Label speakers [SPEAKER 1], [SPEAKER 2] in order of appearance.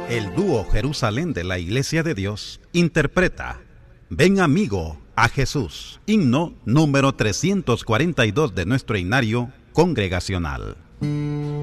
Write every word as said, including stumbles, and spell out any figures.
[SPEAKER 1] El dúo Jerusalén de la Iglesia de Dios interpreta Ven amigo a Jesús, himno número trescientos cuarenta y dos de nuestro himnario congregacional.